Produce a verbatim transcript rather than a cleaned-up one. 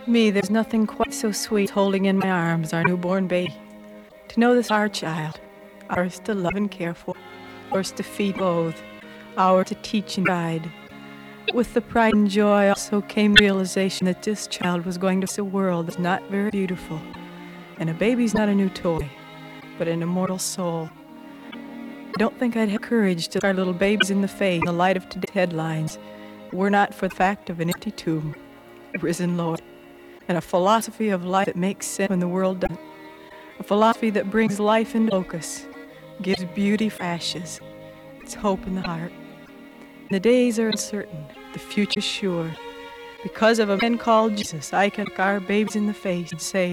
Me, there's nothing quite so sweet holding in my arms our newborn baby. To know this our child, ours to love and care for, ours to feed, clothe, ours to teach and guide. With the pride and joy also came the realization that this child was going to see a world that's not very beautiful. And a baby's not a new toy, but an immortal soul. I don't think I'd have courage to look our little babies in the face in the light of today's headlines were not for the fact of an empty tomb, a risen Lord, and a philosophy of life that makes sense when the world doesn't. A philosophy that brings life into focus, gives beauty for ashes. It's hope in the heart. The days are uncertain, the future's sure. Because of a man called Jesus, I can look our babies in the face and say,